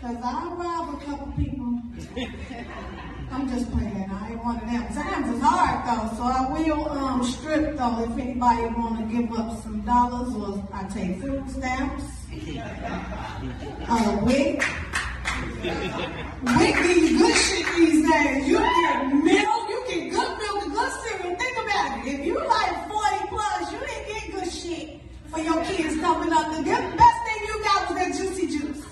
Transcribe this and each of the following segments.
because I rob a couple people. I'm just playing. I ain't one of them. Times is hard though, so I will strip though if anybody want to give up some dollars, or I take food stamps. WIC. WIC gives good shit these days. You get milk, you get good milk and good cereal. Think about it. If you like 40 plus, you didn't get good shit for your kids coming up. The best thing you got was that juicy juice.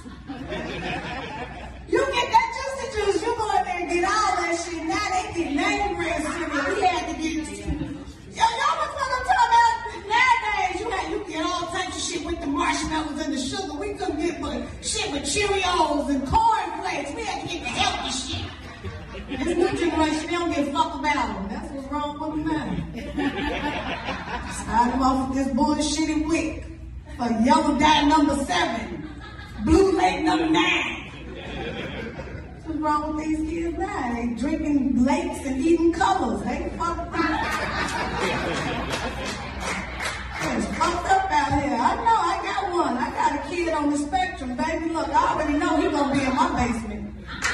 You get that juicy juice, you go in there and get all that shit. Now they get name brand cereal. We had to get y'all know what I'm talking about? Nowadays, you get all types of shit with the marshmallows and the sugar. We couldn't get shit with Cheerios and cornflakes. We had to get the healthy shit. This new generation, they don't give a fuck about them. That's what's wrong with them now. Started off with this bullshitty WIC for yellow dye number 7, blue lake number 9. What's wrong with these kids now? They drinking lakes and eating colors. They fucked up. It's fucked up out here. I know, I got one. I got a kid on the spectrum, baby. Look, I already know he's gonna be in my basement.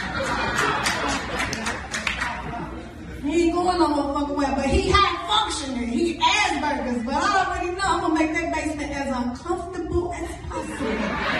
He ain't going no motherfucking way, but he high functioning. He Asperger's, but I already know I'm gonna make that basement as uncomfortable as possible.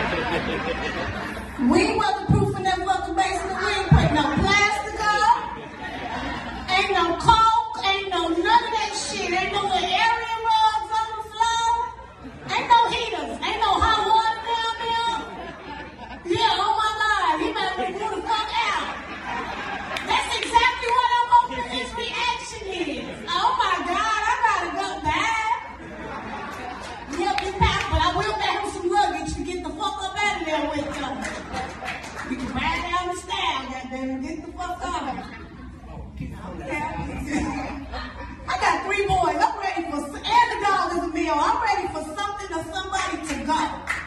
We ain't weatherproof in that fucking basement. We ain't putting no plastic up. Ain't no coke. Ain't no none of that shit. Ain't no area rugs on the floor. Ain't no heaters. Ain't no hot water down there. Yeah, oh my God. He better move the fuck out. That's exactly what I'm hoping his reaction is. Oh my God, I gotta go back. Yep, it's packed, but I will back him some luggage to get the fuck up out of there with him. You can ride down the style, goddamn, get the fuck out of here. I got 3 boys. I'm ready for, and the dog is a meal. I'm ready for something or somebody to go.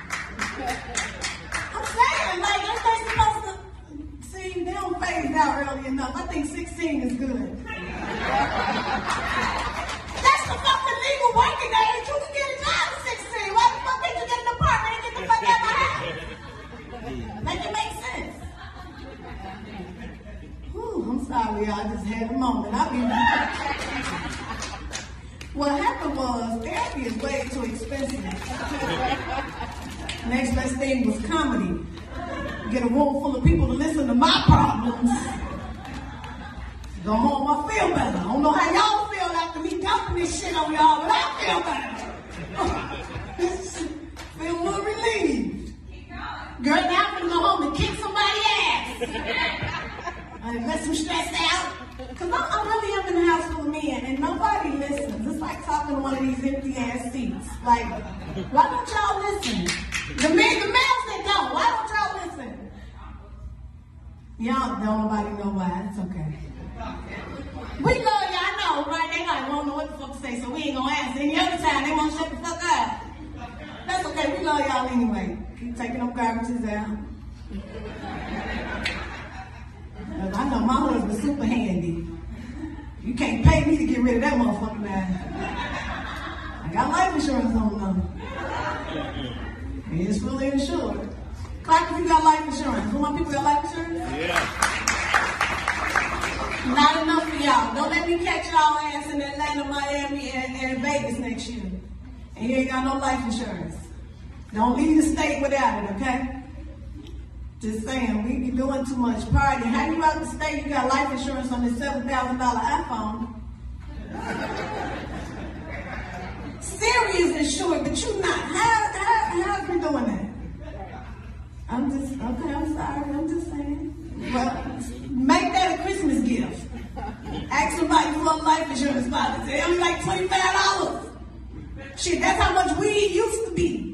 I'm saying, like, aren't they supposed to? See, they don't phase out early enough. I think 16 is good. That's the fucking legal working age. You can get a job at 16. Why the fuck did you get an apartment and get the fuck out of my house? Make it make sense. Whew, I'm sorry, y'all. I just had a moment. What happened was, therapy is way too expensive. Next best thing was comedy. Get a room full of people to listen to my problems. Go home, I feel better. I don't know how y'all feel after me dumping this shit on y'all, but I feel better. Feel a little relieved. Girl, now I'm gonna go home and kick somebody's ass. Let some stress out. Because I really am in the house full of men, and nobody listens. It's like talking to one of these empty ass seats. Like, why don't y'all listen? The males that don't, why don't y'all listen? Y'all don't nobody know why. It's okay. We love y'all, know, right? They like won't know what the fuck to say, so we ain't gonna answer. Any other time they won't shut the fuck up. That's okay. We love y'all anyway. Keep taking them garbages out. I know my husband's super handy. You can't pay me to get rid of that motherfucker now. I got life insurance on them. It's fully insured. Clap if you got life insurance. Who my people got life insurance? Yeah. Not enough for y'all. Don't let me catch y'all ass in Atlanta, Miami, and Vegas next year. And you ain't got no life insurance. Don't leave the state without it, okay? Just saying, we be doing too much partying. How you out the state, you got life insurance on this $7,000 iPhone. Siri is insured, but you not. How you doing that? I'm just, okay, I'm sorry, I'm just saying. Well, make that a Christmas gift. Ask somebody for a life insurance policy. They only like $25. Shit, that's how much weed used to be.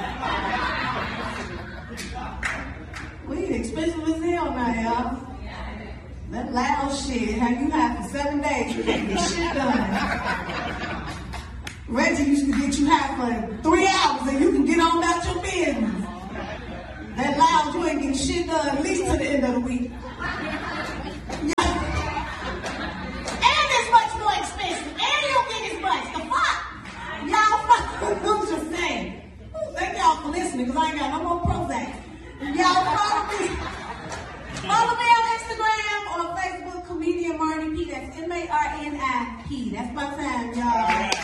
Weed expensive as hell now, y'all. That loud shit, how you high for 7 days, you can't get shit done. Reggie used to get you high for 3 hours and you can get on about your business. That loud, you ain't getting shit done at least to the end of the week. Yeah. And it's much more expensive. And you don't get as much. The fuck? Y'all fuck. I'm just saying. Thank y'all for listening because I ain't got no more Prozac. Y'all follow me. Follow me on Instagram or Facebook, Comedian Marni P. That's MARNIP. That's my time, y'all.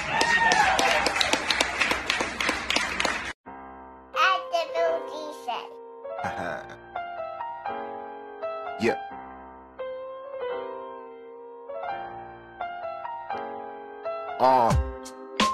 At the movie set. Yep.